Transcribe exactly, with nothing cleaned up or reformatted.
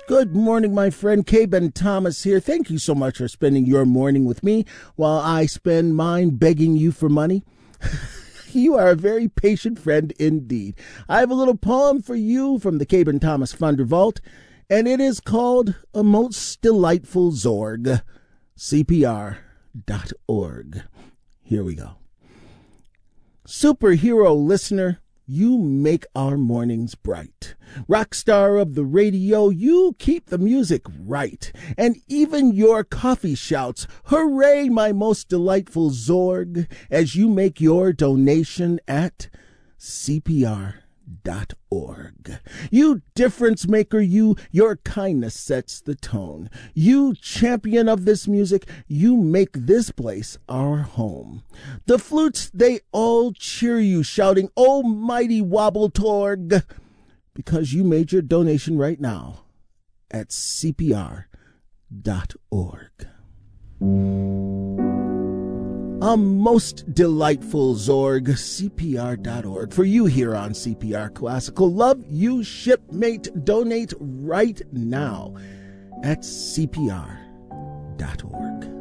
Good morning, my friend. K-Ben Thomas here. Thank you so much for spending your morning with me while I spend mine begging you for money. You are a very patient friend indeed. I have a little poem for you from the K-Ben Thomas Funder Vault, and it is called A Most Delightful Zorg. C P R dot org. Here we go. Superhero listener, you make our mornings bright. Rock star of the radio, you keep the music right. And even your coffee shouts, hooray, my most delightful Zorg, as you make your donation at C P R dot org. You difference maker, you, your kindness sets the tone. You champion of this music, you make this place our home. The flutes, they all cheer you, shouting, oh mighty Wobble Torg, because you made your donation right now at C P R dot org. A most delightful Zorg, C P R dot org. For you here on C P R Classical. Love you, shipmate. Donate right now at C P R dot org.